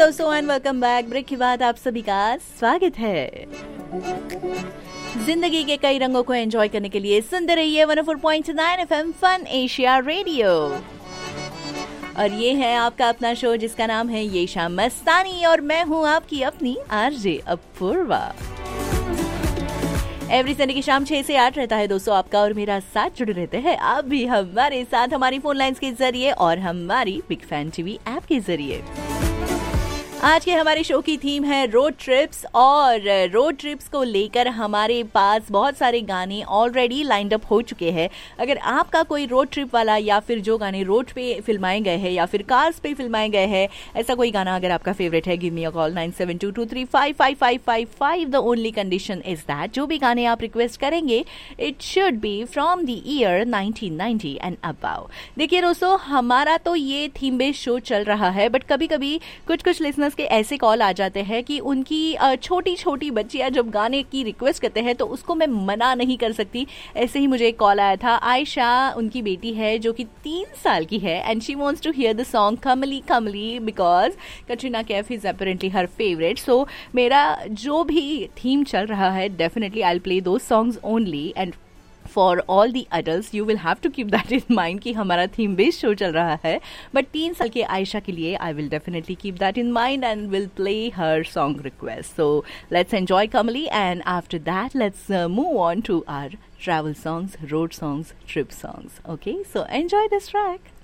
दोस्तों and welcome back. Break के बाद आप सभी का स्वागत है। जिंदगी के कई रंगों को एंजॉय करने के लिए सुनते रहिए 104.9 एफएम फन एशिया रेडियो। और ये है आपका अपना शो जिसका नाम है ये शाम मस्तानी और मैं हूँ आपकी अपनी आरजे अपूर्वा। एवरी संडे की शाम 6 से 8 रहता है दोस्तों आपका और मेरा साथ जुड़े रहते हैं आप भी हमारे साथ हमारी फोन लाइंस के जरिए और हमारी बिग फैन टीवी ऐप के जरिए। आज के हमारे शो की थीम है रोड ट्रिप्स और रोड ट्रिप्स को लेकर हमारे पास बहुत सारे गाने ऑलरेडी लाइंड अप हो चुके हैं। अगर आपका कोई रोड ट्रिप वाला या फिर जो गाने रोड पे फिल्माए गए हैं या फिर कार्स पे फिल्माए गए हैं, ऐसा कोई गाना अगर आपका फेवरेट है, give me a call 9722355555। The only condition is that जो भी गाने आप रिक्वेस्ट करेंगे it should be from the year 1990 and about. देखिए दोस्तों, हमारा तो ये थीम बेस्ड शो चल रहा है, बट कभी कभी कुछ लिसनर्स के ऐसे कॉल आ जाते हैं कि उनकी छोटी छोटी बच्चियां जब गाने की रिक्वेस्ट करते हैं तो उसको मैं मना नहीं कर सकती। ऐसे ही मुझे एक कॉल आया था। आयशा उनकी बेटी है जो कि 3 साल की है and she wants to here the song Kamli Kamli because Katrina Kaif is apparently her favourite. सो मेरा जो भी थीम चल रहा है definitely I will play those songs only and for all the adult you will have to keep that in mind कि हमारा theme based show चल रहा है। बट 3 साल के आयशा के लिए I will definitely keep that in mind and will play her song request. So let's enjoy Kamli and after that let's move on to our travel songs, road songs, trip songs. Okay, so enjoy this track.